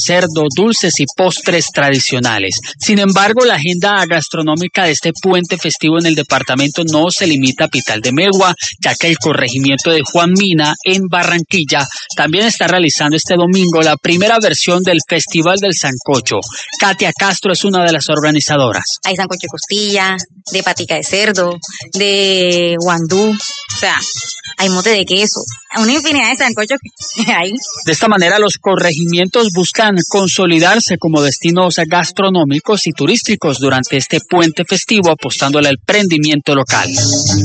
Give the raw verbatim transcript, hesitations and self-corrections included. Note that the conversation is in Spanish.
cerdo, dulces y postres tradicionales. Sin embargo, la agenda gastronómica de este puente festivo en el departamento no se limita a Pital de Megua, ya que el corregimiento de Juan Mina en Barranquilla también está realizando este domingo la primera versión del Festival del Sancocho. Katia Castro es una de las organizadoras. Hay sancocho de costilla, de patica de cerdo, de guandú, o sea, hay mote de queso, una infinidad de sancochos que hay. De esta manera, los corregimientos buscan consolidarse como destinos gastronómicos y turísticos durante este puente festivo, apostándole al emprendimiento local.